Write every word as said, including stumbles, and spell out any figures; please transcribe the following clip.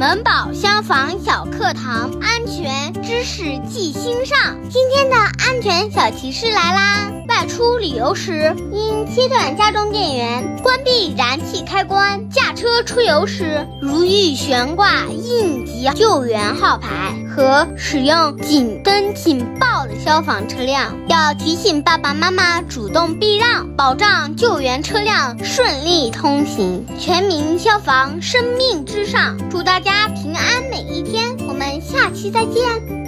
门宝消防小课堂，安全知识记心上。今天的安全小提示来啦！外出旅游时，应切断家中电源，关闭燃气开关。驾车出游时，如遇悬挂应急救援号牌和使用警灯警报的消防车辆，要提醒爸爸妈妈主动避让，保障救援车辆顺利通行。全民消防，生命至上，祝大家平安每一天。我们下期再见。